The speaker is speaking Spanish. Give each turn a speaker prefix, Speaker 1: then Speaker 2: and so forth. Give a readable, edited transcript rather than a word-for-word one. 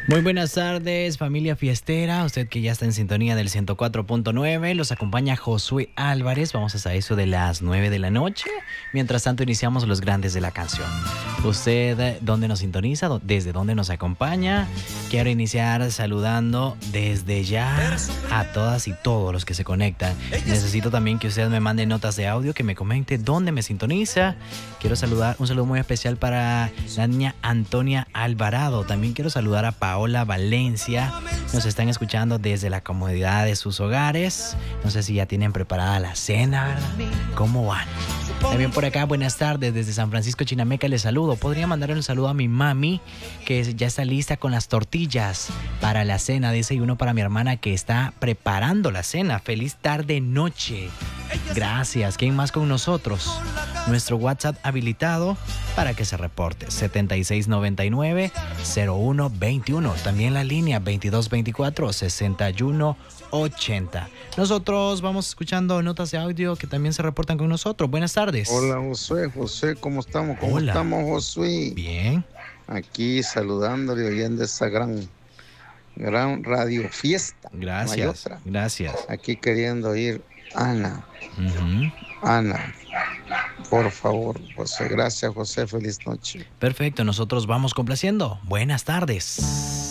Speaker 1: Muy buenas tardes, familia fiestera. Usted que ya está en sintonía del 104.9. Los acompaña Josué Álvarez. Vamos hasta eso de las 9 de la noche. Mientras tanto, iniciamos los grandes de la canción. ¿Usted dónde nos sintoniza? ¿Desde dónde nos acompaña? Quiero iniciar saludando desde ya a todas y todos los que se conectan. Necesito también que usted me mande notas de audio, que me comente dónde me sintoniza. Quiero saludar, un saludo muy especial para la niña Antonia Alvarado. También quiero saludar a Paola Valencia. Nos están escuchando desde la comodidad de sus hogares. No sé si ya tienen preparada la cena, ¿verdad? ¿Cómo van? También por acá, buenas tardes, desde San Francisco Chinameca les saludo. Podría mandarle un saludo a mi mami, que ya está lista con las tortillas para la cena. Dice, y uno para mi hermana que está preparando la cena. Feliz tarde, noche. Gracias. ¿Quién más con nosotros? Nuestro WhatsApp habilitado para que se reporte. 7699-0121. También la línea 2224-6180. Nosotros vamos escuchando notas de audio que también se reportan con nosotros. Buenas tardes.
Speaker 2: Hola, Josué, ¿cómo estamos? ¿Cómo
Speaker 1: Hola.
Speaker 2: estamos, Josué?
Speaker 1: Bien.
Speaker 2: Aquí saludándole, oyendo esa gran radio fiesta.
Speaker 1: Gracias. Gracias.
Speaker 2: Aquí queriendo ir, Ana.
Speaker 1: Uh-huh.
Speaker 2: Ana, por favor, José. Gracias, José. Feliz noche.
Speaker 1: Perfecto, nosotros vamos complaciendo. Buenas tardes.